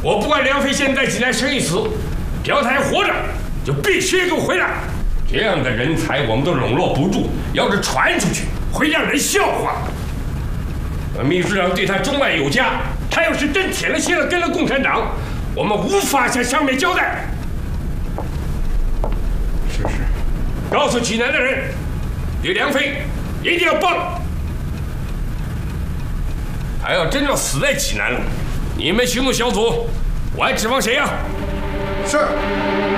我不管梁飞现在济南生与死，只要他还活着，就必须给我回来。这样的人才我们都笼络不住，要是传出去，会让人笑话。秘书长对他钟爱有加，他要是真铁了心了跟了共产党，我们无法向上面交代。 是。 告诉济南的人，对梁飞一定要帮。他要真要死在济南了，你们行动小组，我还指望谁呀？ 是。